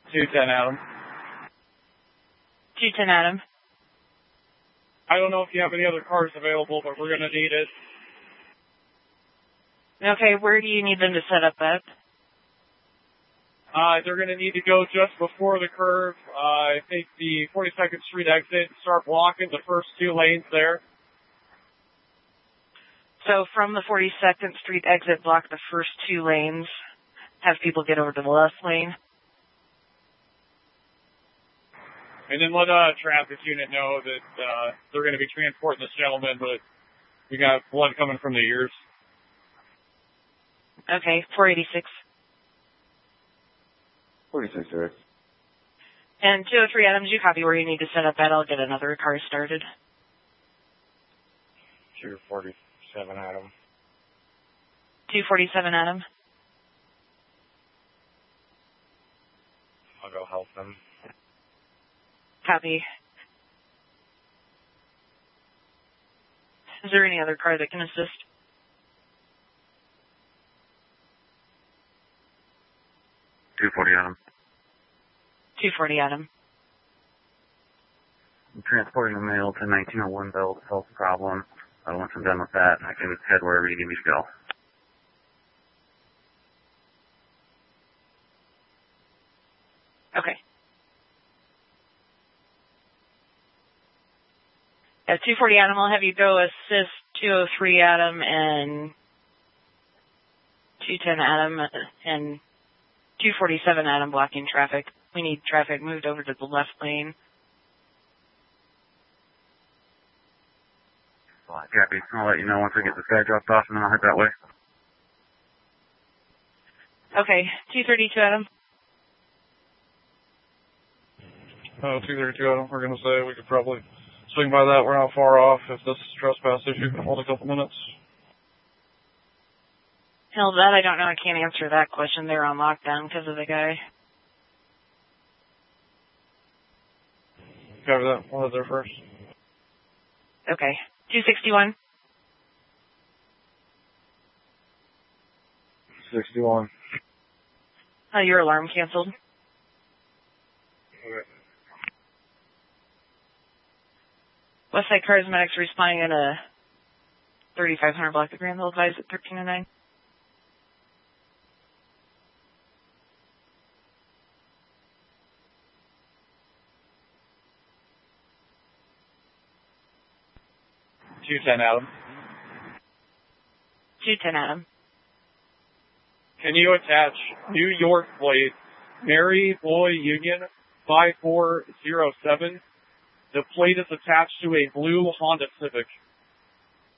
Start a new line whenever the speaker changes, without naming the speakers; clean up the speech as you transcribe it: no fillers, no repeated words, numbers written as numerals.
210 Adam.
210 Adam.
I don't know if you have any other cars available, but we're going to need it.
Okay, where do you need them to set up at?
They're going to need to go just before the curve. I think the 42nd Street exit, start blocking the first 2 lanes there.
So from the 42nd Street exit, block the first 2 lanes. Have people get over to the left lane.
And then let traffic unit know that they're going to be transporting this gentleman, but we got blood coming from the ears.
Okay, 486.
46, sir.
And 203 Adam, do you copy where you need to set up at? I'll get another car started.
247 Adam.
247 Adam.
I'll go help them.
Copy. Is there any other car that can assist?
Adam.
240 Adam.
I'm transporting a male to 1901 Bell to solve the problem. Once I'm done with that, I can head wherever you need me to go.
Okay. 240 Adam, I'll have you go assist 203 Adam and 210 Adam and 247 Adam blocking traffic. We need traffic moved over to the left lane.
Copy. I'll let you know once I get this guy dropped off, and then I'll head that way.
Okay. 232 Adam.
232 Adam, we're going to say we could probably swing by that. We're not far off. If this trespass issue can hold a couple minutes.
Hell, that I don't know. I can't answer that question. They're on lockdown because of the guy.
Cover that. We'll head there first.
Okay. 261.
61.
Your alarm canceled.
Okay.
Westside Charismatics responding at a 3500 block of Granville, advised at 1309.
Adam.
210 Adam.
Can you attach New York plate, Mary Boy Union 5407? The plate is attached to a blue Honda Civic.